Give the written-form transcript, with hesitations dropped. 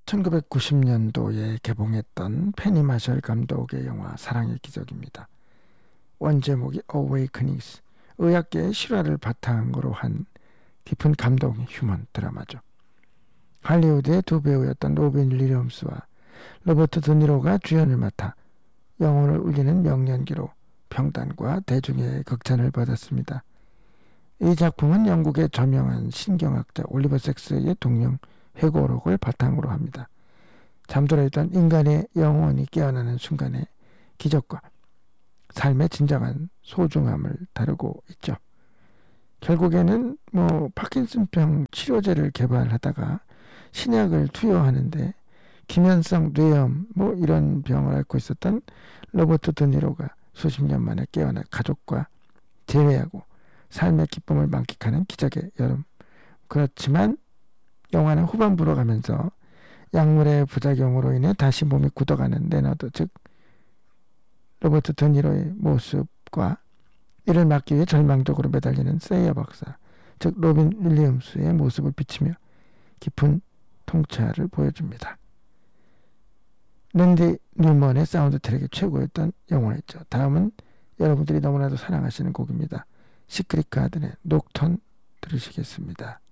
1990년도에 개봉했던 페니 마셜 감독의 영화 사랑의 기적입니다. 원제목이 Awakenings, 의학계의 실화를 바탕으로 한 깊은 감동의 휴먼 드라마죠. 할리우드의 두 배우였던 로빈 윌리엄스와 로버트 드니로가 주연을 맡아 영혼을 울리는 명연기로 평단과 대중의 극찬을 받았습니다. 이 작품은 영국의 저명한 신경학자 올리버 섹스의 동명 회고록을 바탕으로 합니다. 잠들어 있던 인간의 영혼이 깨어나는 순간의 기적과 삶의 진정한 소중함을 다루고 있죠. 결국에는 파킨슨병 치료제를 개발하다가 신약을 투여하는데 기면성 뇌염 이런 병을 앓고 있었던 로버트 드니로가 수십 년 만에 깨어나 가족과 재회하고 삶의 기쁨을 만끽하는 기적의 여름. 그렇지만 영화는 후반부로 가면서 약물의 부작용으로 인해 다시 몸이 굳어가는 레너드, 즉 로버트 드니로의 모습과 이를 막기 위해 절망적으로 매달리는 세이어 박사, 즉 로빈 윌리엄스의 모습을 비치며 깊은 통찰을 보여줍니다. 랜디 뉴먼의 사운드 트랙이 최고였던 영화였죠. 다음은 여러분들이 너무나도 사랑하시는 곡입니다. 시크릿 가든의 녹턴 들으시겠습니다.